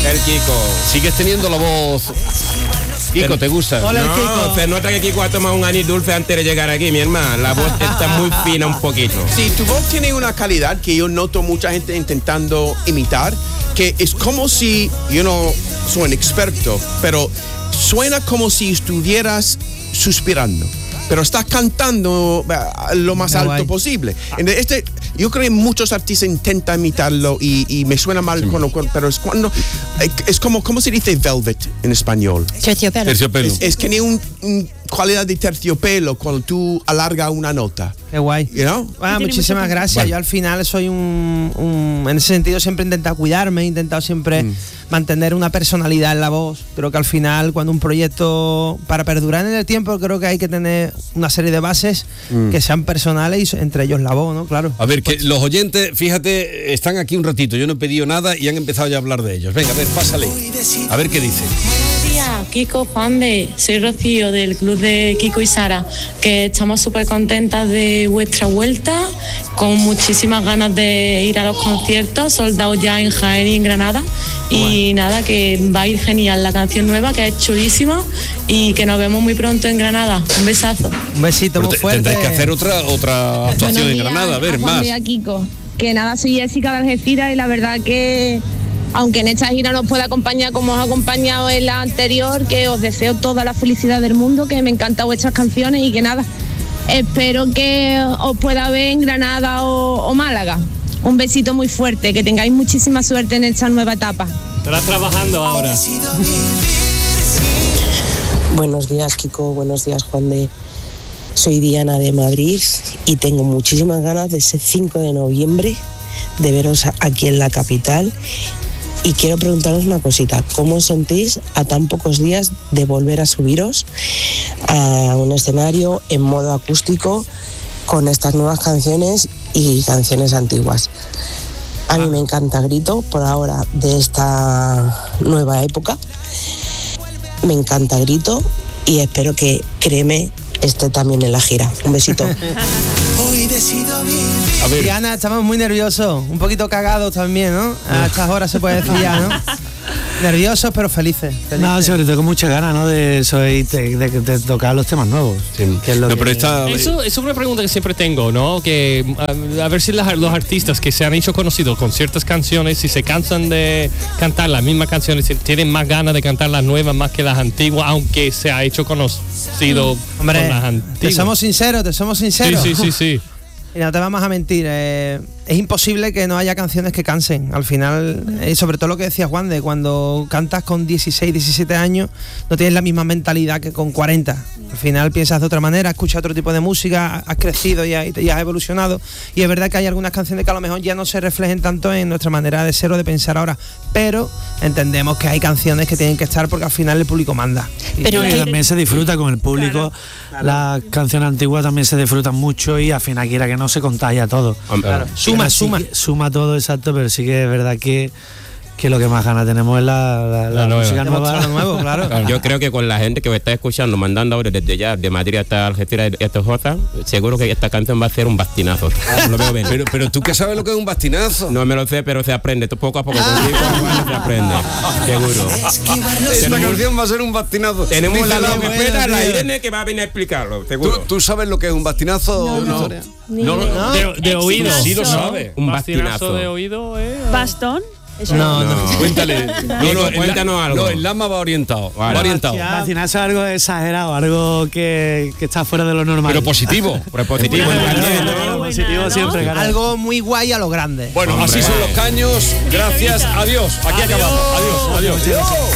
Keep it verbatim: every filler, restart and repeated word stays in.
El Kiko. Sigues teniendo la voz. Kiko, ¿te gusta? Hola, no, Kiko. Se nota que Kiko ha tomado un anís dulce antes de llegar aquí, mi hermano. La voz está muy fina un poquito. Sí, tu voz tiene una calidad que yo noto mucha gente intentando imitar, que es como si, yo no soy un experto, pero suena como si estuvieras suspirando, pero estás cantando uh, lo más Qué alto guay. posible. Este, yo creo que muchos artistas intentan imitarlo y, y me suena mal, sí. cuando, pero es cuando es como, ¿cómo se dice velvet en español? Terciopelo. Terciopelo. Es, es que tiene una un cualidad de terciopelo cuando tú alargas una nota. Qué guay. You know? Ah, muchísimas mucho... gracias. Bueno. Yo al final soy un, un... En ese sentido siempre he intentado cuidarme, he intentado siempre mm. mantener una personalidad en la voz. Creo que al final, cuando un proyecto, para perdurar en el tiempo, creo que hay que tener una serie de bases mm. que sean personales y entre ellos la voz, ¿no? Claro. A ver, que los oyentes, fíjate, están aquí un ratito. Yo no he pedido nada y han empezado ya a hablar de ellos. Venga, a ver, pásale. A ver qué dice. Kiko, Juan de, soy Rocío del club de Kiko y Sara, que estamos súper contentas de vuestra vuelta, con muchísimas ganas de ir a los conciertos, soldados ya en Jaén y en Granada, y bueno. nada, que va a ir genial la canción nueva, que es chulísima, y que nos vemos muy pronto en Granada. Un besazo. Un besito muy fuerte. Tendréis que hacer otra, otra actuación en Granada, a ver, a más. A Kiko, que nada, soy Jessica de Algeciras y la verdad que aunque en esta gira nos pueda acompañar como os ha acompañado en la anterior, que os deseo toda la felicidad del mundo, que me encantan vuestras canciones y que nada, espero que os pueda ver en Granada o, o Málaga. Un besito muy fuerte, que tengáis muchísima suerte en esta nueva etapa. Estarás trabajando ahora. Buenos días, Kiko, buenos días, Juan de. Soy Diana de Madrid y tengo muchísimas ganas de ese cinco de noviembre de veros aquí en la capital. Y quiero preguntaros una cosita, ¿cómo os sentís a tan pocos días de volver a subiros a un escenario en modo acústico con estas nuevas canciones y canciones antiguas? A mí me encanta Grito, por ahora, de esta nueva época. Me encanta Grito y espero que Créeme esté también en la gira. Un besito. A ver. Diana, estamos muy nerviosos, un poquito cagados también, ¿no? A estas horas se puede decir ya, ¿no? Nerviosos pero felices, felices. No, sobre todo con muchas ganas, ¿no? De, de, de, de tocar los temas nuevos. Sí. Que es lo no, que... pero esta... eso, eso es una pregunta que siempre tengo, ¿no? Que a, a ver si las, los artistas que se han hecho conocidos con ciertas canciones, si se cansan de cantar las mismas canciones, si tienen más ganas de cantar las nuevas más que las antiguas, aunque se ha hecho conocido mm. Hombre, con las antiguas. Te somos sinceros, te somos sinceros. Sí, sí, sí, sí. Y no te vamos a mentir, eh, es imposible que no haya canciones que cansen. Al final, eh, sobre todo lo que decía Juan, de cuando cantas con dieciséis, diecisiete años, no tienes la misma mentalidad que con cuarenta. Al final piensas de otra manera, escuchas otro tipo de música, has crecido y has, y has evolucionado. Y es verdad que hay algunas canciones que a lo mejor ya no se reflejen tanto en nuestra manera de ser o de pensar ahora. Pero entendemos que hay canciones que tienen que estar porque al final el público manda. Pero y también se disfruta con el público. Claro, claro. Las canciones antiguas también se disfrutan mucho y al final quiera que no se contagia todo. Claro. Suma, suma. Suma todo, exacto, pero sí que es verdad que, que lo que más ganas tenemos es la, la, la, la música nueva. Nuevo, claro. Claro. Yo creo que con la gente que me está escuchando, mandando ahora desde ya, de Madrid hasta Algeciras y hasta Jota, seguro que esta canción va a ser un bastinazo. Lo veo bien. Pero, pero tú que sabes lo que es un bastinazo. No me lo sé, pero se aprende. Tú poco a poco contigo se aprende. Seguro. Esta canción va a ser un bastinazo. Tenemos la logopeda, la Irene, que va a venir a explicarlo. Seguro. ¿Tú, ¿Tú sabes lo que es un bastinazo? No, no. no, no, no. De, de oído. Sí lo sabe. Un bastinazo. de oído, ¿eh? ¿Bastón? Eso no, no, no. Cuéntale. No, no, cuéntanos algo. No, el Lama va orientado. Vale. Va orientado. Bastinazo es algo exagerado, algo que, que está fuera de lo normal. Pero positivo. Pero positivo. Bueno, positivo ¿no? siempre, claro. Algo muy guay a lo grande. Bueno, hombre, así son los caños. Gracias. Adiós. Aquí adiós. acabamos. Adiós. Adiós. adiós.